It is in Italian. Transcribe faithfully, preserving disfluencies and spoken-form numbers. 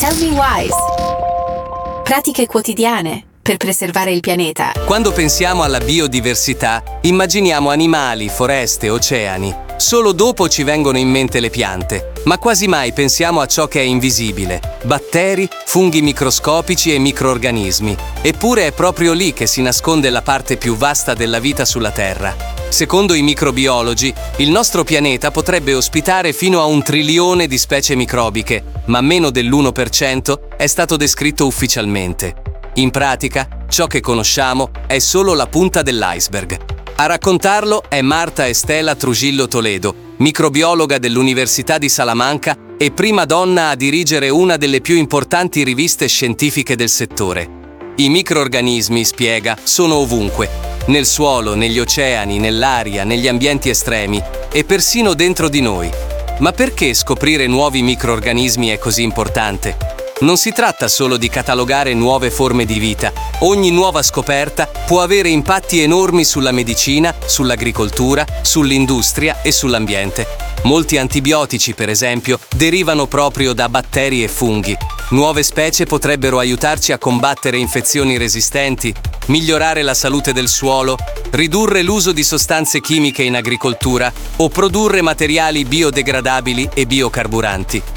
Tell Me Wise. Pratiche quotidiane per preservare il pianeta. Quando pensiamo alla biodiversità, immaginiamo animali, foreste, oceani. Solo dopo ci vengono in mente le piante, ma quasi mai pensiamo a ciò che è invisibile: batteri, funghi microscopici e microrganismi. Eppure è proprio lì che si nasconde la parte più vasta della vita sulla Terra. Secondo i microbiologi, il nostro pianeta potrebbe ospitare fino a un trilione di specie microbiche, ma meno dell'uno per cento è stato descritto ufficialmente. In pratica, ciò che conosciamo è solo la punta dell'iceberg. A raccontarlo è Marta Estela Trujillo Toledo, microbiologa dell'Università di Salamanca e prima donna a dirigere una delle più importanti riviste scientifiche del settore. I microrganismi, spiega, sono ovunque: nel suolo, negli oceani, nell'aria, negli ambienti estremi e persino dentro di noi. Ma perché scoprire nuovi microrganismi è così importante? Non si tratta solo di catalogare nuove forme di vita. Ogni nuova scoperta può avere impatti enormi sulla medicina, sull'agricoltura, sull'industria e sull'ambiente. Molti antibiotici, per esempio, derivano proprio da batteri e funghi. Nuove specie potrebbero aiutarci a combattere infezioni resistenti, migliorare la salute del suolo, ridurre l'uso di sostanze chimiche in agricoltura o produrre materiali biodegradabili e biocarburanti.